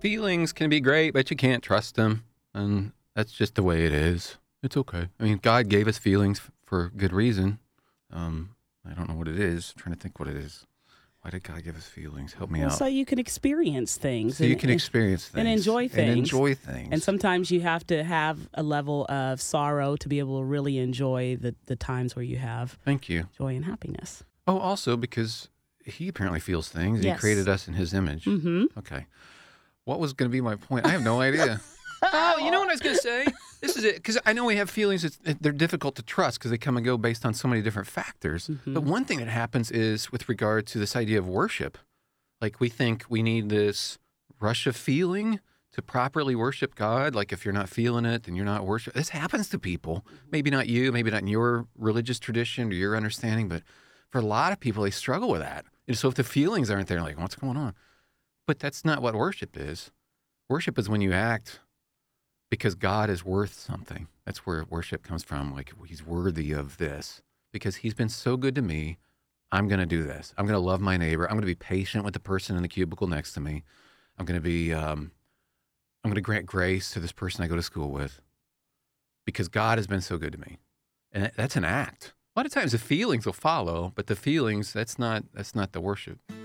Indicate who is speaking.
Speaker 1: feelings can be great, but you can't trust them. And that's just the way it is. It's okay. I mean, God gave us feelings for good reason. I don't know what it is. I'm trying to think what it is. Why did God give us feelings? Help me out.
Speaker 2: So you can experience things.
Speaker 1: So you can experience things.
Speaker 2: And enjoy things.
Speaker 1: And enjoy things.
Speaker 2: And sometimes you have to have a level of sorrow to be able to really enjoy the times where you have
Speaker 1: Thank you.
Speaker 2: joy and happiness.
Speaker 1: Oh, also because he apparently feels things.
Speaker 2: Yes.
Speaker 1: He created us in his image.
Speaker 2: Mm-hmm.
Speaker 1: Okay. What was going to be my point? I have no idea. Oh, you know what I was going to say? This is it. Because I know we have feelings. They're difficult to trust because they come and go based on so many different factors.
Speaker 2: Mm-hmm.
Speaker 1: But one thing that happens is with regard to this idea of worship. Like we think we need this rush of feeling to properly worship God. Like if you're not feeling it, then you're not worshiping. This happens to people. Maybe not you, maybe not in your religious tradition or your understanding, but for a lot of people, they struggle with that. And so if the feelings aren't there, like, what's going on? But that's not what worship is. Worship is when you act because God is worth something. That's where worship comes from. Like, he's worthy of this because he's been so good to me. I'm going to do this. I'm going to love my neighbor. I'm going to be patient with the person in the cubicle next to me. I'm going to grant grace to this person I go to school with because God has been so good to me. And that's an act. A lot of times the feelings will follow, but the feelings, that's not the worship.